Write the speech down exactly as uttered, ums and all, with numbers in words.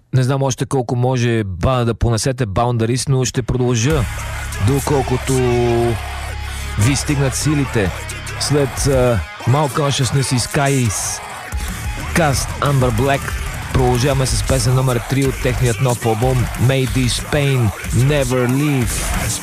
Не знам още колко може ба, да понесете Boundaries, но ще продължа доколкото ви стигнат силите. След uh, Malconsciousness и Skies Cast Amber Black продължаваме с песен номер три от техният нов албум May This Pain Never Leave.